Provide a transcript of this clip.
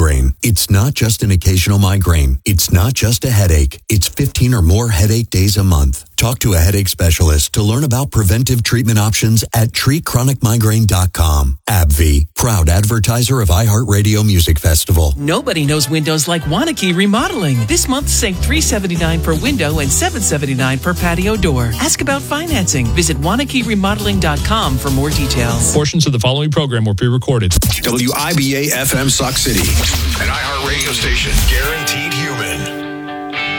migraine. It's not just an occasional migraine. It's not just a headache. It's 15 or more headache days a month. Talk to a headache specialist to learn about preventive treatment options at treatchronicmigraine.com. AbbVie, proud advertiser of iHeartRadio Music Festival. Nobody knows windows like Wanakee Remodeling. This month, save $379 per window and $779 per patio door. Ask about financing. Visit WanakeeRemodeling.com for more details. Portions of the following program were pre-recorded. WIBA FM Sauk City, an iHeartRadio station guaranteed